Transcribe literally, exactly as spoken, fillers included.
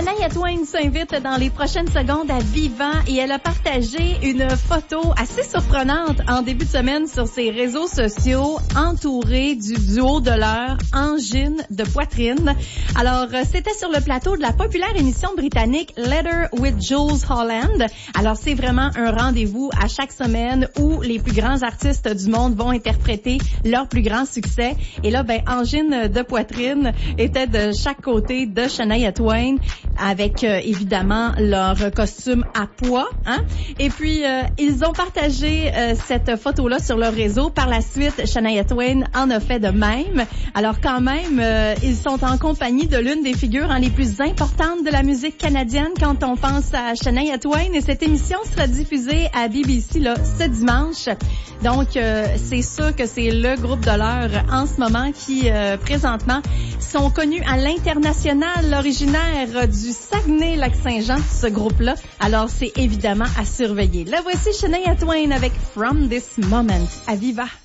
Shania Twain s'invite dans les prochaines secondes à Vivant et elle a partagé une photo assez surprenante en début de semaine sur ses réseaux sociaux, entourée du duo de leur angine de poitrine. Alors, c'était sur le plateau de la populaire émission britannique Letter with Jules Holland. Alors, c'est vraiment un rendez-vous à chaque semaine où les plus grands artistes du monde vont interpréter leurs plus grands succès. Et là, ben, angine de poitrine était de chaque côté de Shania Twain avec euh, évidemment leur costume à pois, hein. Et puis euh, ils ont partagé euh, cette photo-là sur leur réseau. Par la suite, Shania Twain en a fait de même. Alors quand même, euh, ils sont en compagnie de l'une des figures hein, les plus importantes de la musique canadienne quand on pense à Shania Twain. Et cette émission sera diffusée à B B C là ce dimanche. Donc euh, c'est sûr que c'est le groupe de l'heure en ce moment qui euh, présentement sont connus à l'international, originaire du Saguenay-Lac-Saint-Jean, ce groupe-là. Alors, c'est évidemment à surveiller. La voici Shania Twain avec From This Moment à Viva.